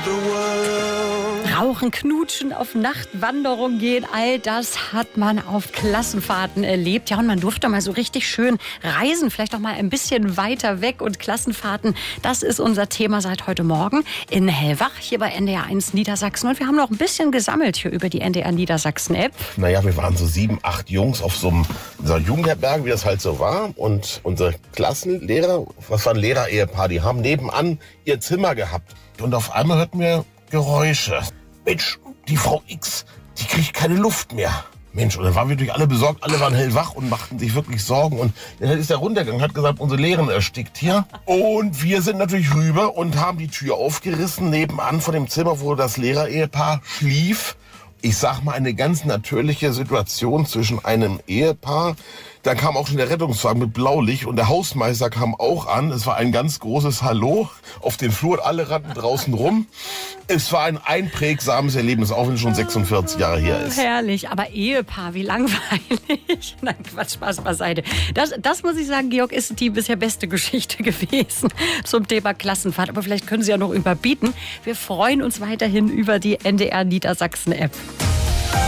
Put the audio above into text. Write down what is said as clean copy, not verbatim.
Rauchen, knutschen, auf Nachtwanderung gehen, all das hat man auf Klassenfahrten erlebt. Ja, und man durfte mal so richtig schön reisen, vielleicht auch mal ein bisschen weiter weg. Und Klassenfahrten, das ist unser Thema seit heute Morgen in Hellwach, hier bei NDR 1 Niedersachsen. Und wir haben noch ein bisschen gesammelt hier über die NDR Niedersachsen-App. Naja, wir waren so 7, 8 Jungs auf so einer Jugendherberge, wie das halt so war. Und unsere Klassenlehrer, was war ein Lehrer-Ehepaar, die haben nebenan ihr Zimmer gehabt. Und auf einmal hörten wir Geräusche. Mensch, die Frau X, die kriegt keine Luft mehr. Mensch, und dann waren wir natürlich alle besorgt, alle waren hellwach und machten sich wirklich Sorgen. Und dann ist er runtergegangen, hat gesagt, unsere Lehrerin erstickt hier. Und wir sind natürlich rüber und haben die Tür aufgerissen, nebenan von dem Zimmer, wo das Lehrer-Ehepaar schlief. Ich sag mal, eine ganz natürliche Situation zwischen einem Ehepaar. Dann kam auch schon der Rettungswagen mit Blaulicht und der Hausmeister kam auch an. Es war ein ganz großes Hallo auf den Flur, alle rannten draußen rum. Es war ein einprägsames Erlebnis, auch wenn es schon 46 Jahre her ist. Herrlich, aber Ehepaar, wie langweilig. Nein, Quatsch, Spaß beiseite. Das muss ich sagen, Georg, ist die bisher beste Geschichte gewesen zum Thema Klassenfahrt. Aber vielleicht können Sie ja noch überbieten. Wir freuen uns weiterhin über die NDR Niedersachsen-App.